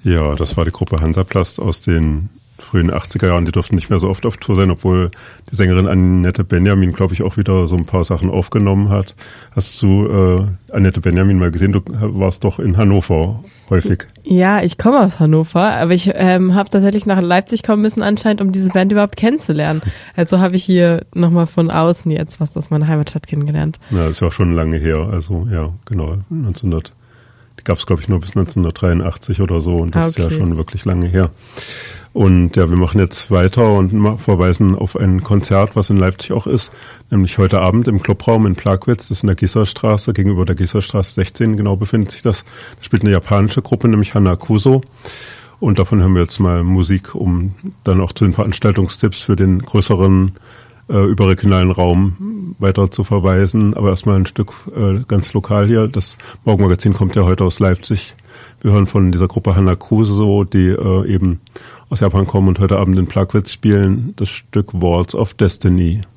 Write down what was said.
Ja, das war die Gruppe Hansaplast aus den frühen 80er Jahren. Die durften nicht mehr so oft auf Tour sein, obwohl die Sängerin Annette Benjamin, glaube ich, auch wieder so ein paar Sachen aufgenommen hat. Hast du Annette Benjamin mal gesehen? Du warst doch in Hannover häufig. Ja, ich komme aus Hannover, aber ich habe tatsächlich nach Leipzig kommen müssen anscheinend, um diese Band überhaupt kennenzulernen. Also habe ich hier nochmal von außen jetzt was aus meiner Heimatstadt kennengelernt. Ja, ist ja auch schon lange her. Also ja, genau, die gab es, glaube ich, nur bis 1983 oder so und das ist ja schon wirklich lange her. Und ja, wir machen jetzt weiter und verweisen auf ein Konzert, was in Leipzig auch ist, nämlich heute Abend im Clubraum in Plagwitz, das ist in der Gisserstraße, gegenüber der Gisserstraße 16 genau befindet sich das. Da spielt eine japanische Gruppe, nämlich Hanakuso. Und davon hören wir jetzt mal Musik, um dann auch zu den Veranstaltungstipps für den größeren überregionalen Raum weiter zu verweisen. Aber erstmal ein Stück ganz lokal hier. Das Morgenmagazin kommt ja heute aus Leipzig. Wir hören von dieser Gruppe Hanakuso, die eben aus Japan kommen und heute Abend in Plagwitz spielen, das Stück Walls of Destiny.